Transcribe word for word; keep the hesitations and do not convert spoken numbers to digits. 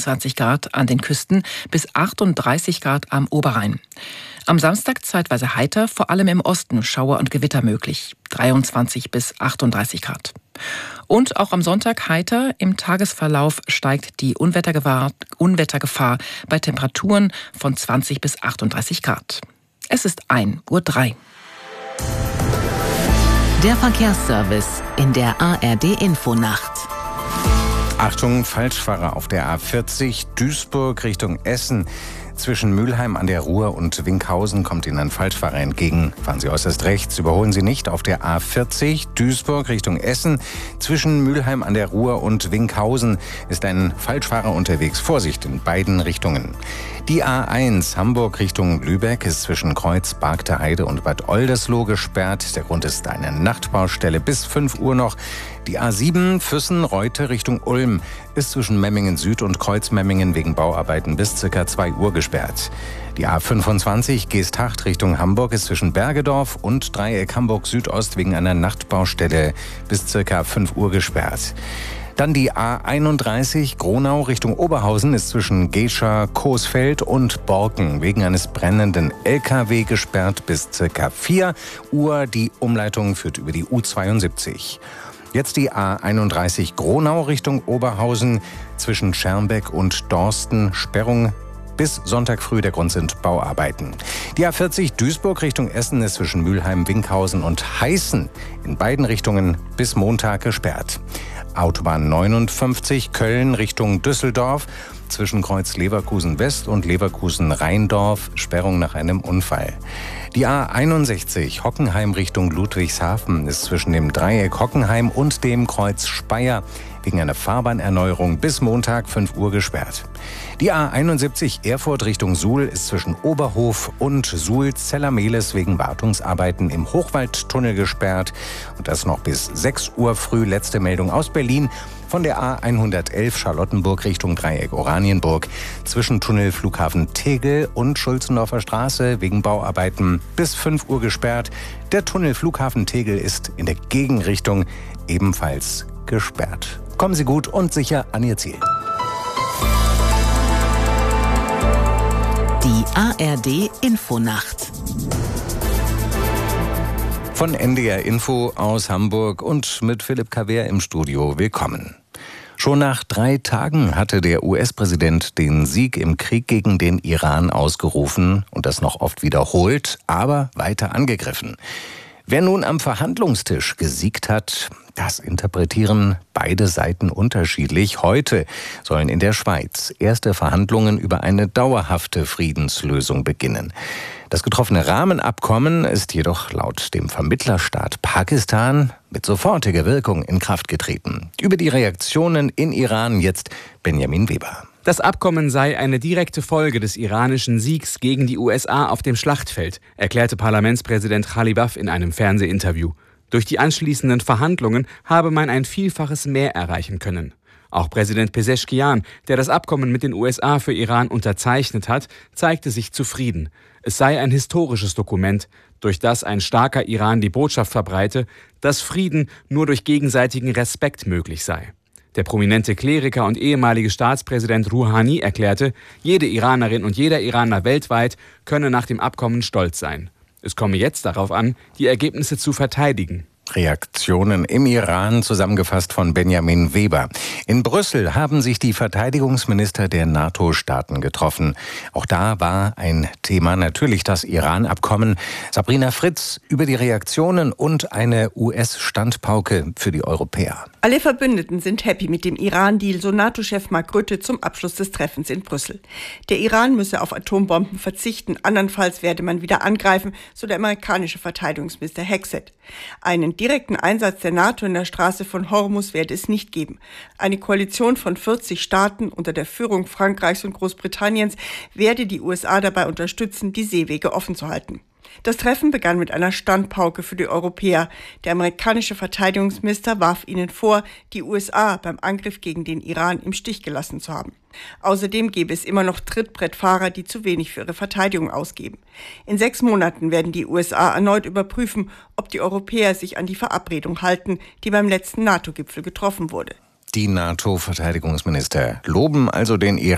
siebenundzwanzig Grad an den Küsten bis achtunddreißig Grad am Oberrhein. Am Samstag zeitweise heiter, vor allem im Osten Schauer und Gewitter möglich, dreiundzwanzig bis achtunddreißig Grad. Und auch am Sonntag heiter, im Tagesverlauf steigt die Unwettergefahr, Unwettergefahr bei Temperaturen von zwanzig bis achtunddreißig Grad. Es ist ein Uhr drei. Der Verkehrsservice in der A R D-Infonacht. Achtung, Falschfahrer auf der A vierzig, Duisburg Richtung Essen. Zwischen Mülheim an der Ruhr und Winkhausen kommt Ihnen ein Falschfahrer entgegen. Fahren Sie äußerst rechts, überholen Sie nicht. Auf der A vierzig, Duisburg Richtung Essen. Zwischen Mülheim an der Ruhr und Winkhausen ist ein Falschfahrer unterwegs. Vorsicht in beiden Richtungen. Die A eins, Hamburg Richtung Lübeck, ist zwischen Kreuz, Bargter Heide und Bad Oldesloe gesperrt. Der Grund ist eine Nachtbaustelle bis fünf Uhr noch. Die A sieben, Füssen-Reute Richtung Ulm, ist zwischen Memmingen Süd und Kreuzmemmingen wegen Bauarbeiten bis circa zwei Uhr gesperrt. Die A fünfundzwanzig, Geesthacht Richtung Hamburg, ist zwischen Bergedorf und Dreieck Hamburg Südost wegen einer Nachtbaustelle bis circa fünf Uhr gesperrt. Dann die A einunddreißig, Gronau Richtung Oberhausen, ist zwischen Gescher, Coesfeld und Borken wegen eines brennenden L K W gesperrt bis circa vier Uhr. Die Umleitung führt über die U zweiundsiebzig. Jetzt die A einunddreißig, Gronau Richtung Oberhausen, zwischen Schermbeck und Dorsten, Sperrung bis Sonntag früh. Der Grund sind Bauarbeiten. Die A vierzig, Duisburg Richtung Essen, ist zwischen Mülheim, Winkhausen und Heißen in beiden Richtungen bis Montag gesperrt. Autobahn neunundfünfzig, Köln Richtung Düsseldorf, zwischen Kreuz Leverkusen West und Leverkusen Rheindorf, Sperrung nach einem Unfall. Die A einundsechzig, Hockenheim Richtung Ludwigshafen, ist zwischen dem Dreieck Hockenheim und dem Kreuz Speyer wegen einer Fahrbahnerneuerung bis Montag fünf Uhr gesperrt. Die A einundsiebzig, Erfurt Richtung Suhl, ist zwischen Oberhof und Suhl-Zellermehles wegen Wartungsarbeiten im Hochwaldtunnel gesperrt. Und das noch bis sechs Uhr früh. Letzte Meldung aus Berlin. Von der A hundertelf Charlottenburg Richtung Dreieck Oranienburg, zwischen Tunnel Flughafen Tegel und Schulzendorfer Straße wegen Bauarbeiten bis fünf Uhr gesperrt. Der Tunnel Flughafen Tegel ist in der Gegenrichtung ebenfalls gesperrt. Kommen Sie gut und sicher an Ihr Ziel. Die A R D-Infonacht. Von N D R Info aus Hamburg und mit Philipp Kaver im Studio. Willkommen. Schon nach drei Tagen hatte der U S-Präsident den Sieg im Krieg gegen den Iran ausgerufen und das noch oft wiederholt, aber weiter angegriffen. Wer nun am Verhandlungstisch gesiegt hat, das interpretieren beide Seiten unterschiedlich. Heute sollen in der Schweiz erste Verhandlungen über eine dauerhafte Friedenslösung beginnen. Das getroffene Rahmenabkommen ist jedoch laut dem Vermittlerstaat Pakistan mit sofortiger Wirkung in Kraft getreten. Über die Reaktionen in Iran jetzt Benjamin Weber. Das Abkommen sei eine direkte Folge des iranischen Siegs gegen die U S A auf dem Schlachtfeld, erklärte Parlamentspräsident Ghalibaf in einem Fernsehinterview. Durch die anschließenden Verhandlungen habe man ein Vielfaches mehr erreichen können. Auch Präsident Pezeshkian, der das Abkommen mit den U S A für Iran unterzeichnet hat, zeigte sich zufrieden. Es sei ein historisches Dokument, durch das ein starker Iran die Botschaft verbreite, dass Frieden nur durch gegenseitigen Respekt möglich sei. Der prominente Kleriker und ehemalige Staatspräsident Rouhani erklärte, jede Iranerin und jeder Iraner weltweit könne nach dem Abkommen stolz sein. Es komme jetzt darauf an, die Ergebnisse zu verteidigen. Reaktionen im Iran, zusammengefasst von Benjamin Weber. In Brüssel haben sich die Verteidigungsminister der NATO-Staaten getroffen. Auch da war ein Thema natürlich das Iran-Abkommen. Sabrina Fritz über die Reaktionen und eine U S-Standpauke für die Europäer. Alle Verbündeten sind happy mit dem Iran-Deal, so NATO-Chef Mark Rutte zum Abschluss des Treffens in Brüssel. Der Iran müsse auf Atombomben verzichten, andernfalls werde man wieder angreifen, so der amerikanische Verteidigungsminister Hegseth. Einen direkten Einsatz der NATO in der Straße von Hormuz werde es nicht geben. Eine Koalition von vierzig Staaten unter der Führung Frankreichs und Großbritanniens werde die U S A dabei unterstützen, die Seewege offen zu halten. Das Treffen begann mit einer Standpauke für die Europäer. Der amerikanische Verteidigungsminister warf ihnen vor, die U S A beim Angriff gegen den Iran im Stich gelassen zu haben. Außerdem gäbe es immer noch Trittbrettfahrer, die zu wenig für ihre Verteidigung ausgeben. In sechs Monaten werden die U S A erneut überprüfen, ob die Europäer sich an die Verabredung halten, die beim letzten NATO-Gipfel getroffen wurde. Die NATO-Verteidigungsminister loben also den Iran.